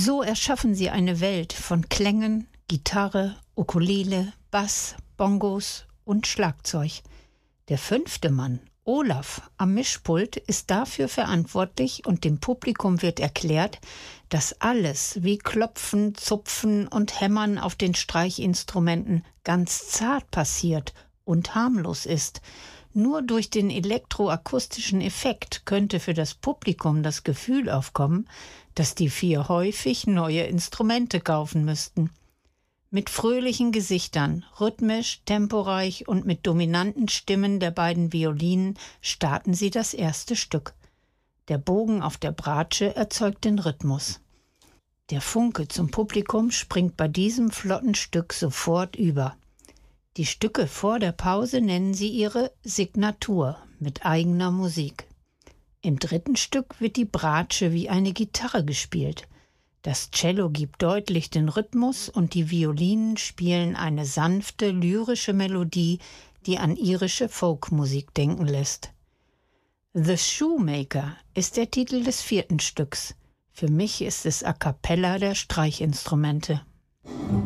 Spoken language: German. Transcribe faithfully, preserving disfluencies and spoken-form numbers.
So erschaffen sie eine Welt von Klängen, Gitarre, Ukulele, Bass, Bongos und Schlagzeug. Der fünfte Mann, Olaf, am Mischpult ist dafür verantwortlich und dem Publikum wird erklärt, dass alles wie Klopfen, Zupfen und Hämmern auf den Streichinstrumenten ganz zart passiert und harmlos ist. Nur durch den elektroakustischen Effekt könnte für das Publikum das Gefühl aufkommen, dass die vier häufig neue Instrumente kaufen müssten. Mit fröhlichen Gesichtern, rhythmisch, temporeich und mit dominanten Stimmen der beiden Violinen starten sie das erste Stück. Der Bogen auf der Bratsche erzeugt den Rhythmus. Der Funke zum Publikum springt bei diesem flotten Stück sofort über. Die Stücke vor der Pause nennen sie ihre Signatur mit eigener Musik. Im dritten Stück wird die Bratsche wie eine Gitarre gespielt. Das Cello gibt deutlich den Rhythmus und die Violinen spielen eine sanfte, lyrische Melodie, die an irische Folkmusik denken lässt. The Shoemaker ist der Titel des vierten Stücks. Für mich ist es A cappella der Streichinstrumente.